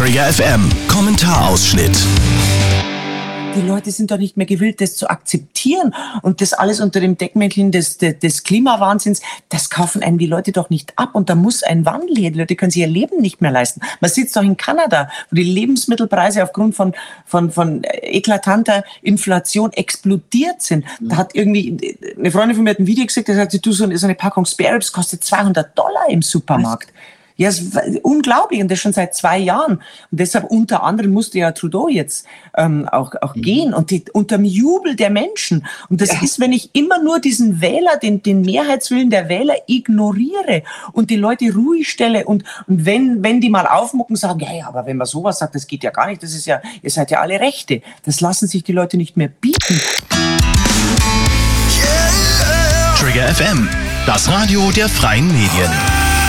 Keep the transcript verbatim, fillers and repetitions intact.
Trigger F M Kommentarausschnitt. Die Leute sind doch nicht mehr gewillt, das zu akzeptieren und das alles unter dem Deckmäntelchen des, des, des Klimawahnsinns, das kaufen einem die Leute doch nicht ab und da muss ein Wandel her. Die Leute können sich ihr Leben nicht mehr leisten. Man sieht es doch in Kanada, wo die Lebensmittelpreise aufgrund von, von, von eklatanter Inflation explodiert sind. Mhm. Da hat irgendwie, eine Freundin von mir hat ein Video gesagt, da sagt sie, du, so eine Packung Spare Ribs kostet zweihundert Dollar im Supermarkt. Was? Ja, es ist unglaublich und das schon seit zwei Jahren. Und deshalb unter anderem musste ja Trudeau jetzt ähm, auch, auch mhm. gehen und die, unter dem Jubel der Menschen. Und das ja. ist, wenn ich immer nur diesen Wähler, den, den Mehrheitswillen der Wähler ignoriere und die Leute ruhig stelle und, und wenn, wenn die mal aufmucken, sagen, ja, ja, aber wenn man sowas sagt, das geht ja gar nicht, das ist ja, ihr seid ja alle Rechte. Das lassen sich die Leute nicht mehr bieten. Trigger F M, das Radio der freien Medien.